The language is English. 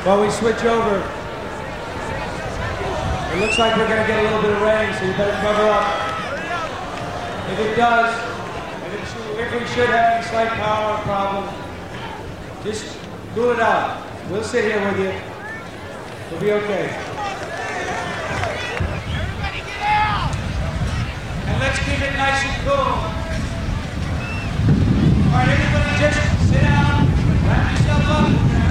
While we switch over, it looks like we're going to get a little bit of rain, so you better cover up. If it does, if we should have any slight power problem, just cool it out. We'll sit here with you. We'll be okay. Everybody get out! And let's keep it nice and cool. All right, everybody just sit down, wrap yourself up.